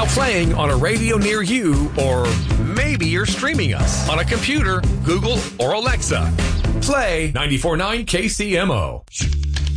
playing on a radio near you, or maybe you're streaming us on a computer, Google, or Alexa. Play 94.9 KCMO.